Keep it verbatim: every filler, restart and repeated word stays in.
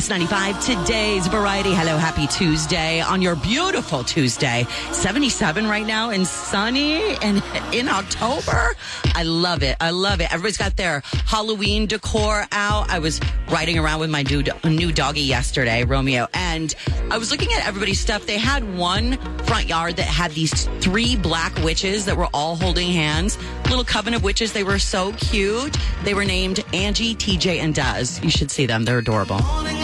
Kiss ninety-five, today's variety. Hello, happy Tuesday on your beautiful Tuesday. seventy-seven right now and sunny and in October. I love it. I love it. Everybody's got their Halloween decor out. I was riding around with my new, new doggy yesterday, Romeo, and I was looking at everybody's stuff. They had one front yard that had these three black witches that were all holding hands. Little coven of witches. They were so cute. They were named Angie, T J, and Duz. You should see them. They're adorable.